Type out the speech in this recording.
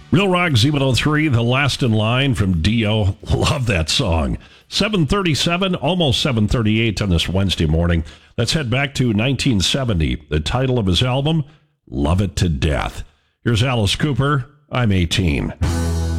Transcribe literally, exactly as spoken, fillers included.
Real Rock Z one oh three, The Last in Line from Dio. Love that song. seven thirty-seven, almost seven thirty-eight on this Wednesday morning. Let's head back to nineteen seventy. The title of his album, Love It to Death. Here's Alice Cooper, I'm eighteen.